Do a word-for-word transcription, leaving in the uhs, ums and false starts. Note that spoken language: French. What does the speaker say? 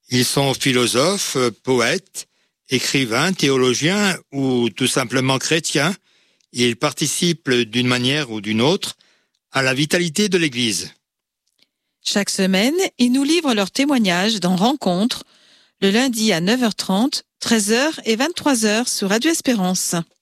Ils sont philosophes, poètes, écrivains, théologiens ou tout simplement chrétiens. Ils participent d'une manière ou d'une autre à la vitalité de l'Église. Chaque semaine, ils nous livrent leurs témoignages dans Rencontre, le lundi à neuf heures trente, treize heures et vingt-trois heures sur Radio Espérance.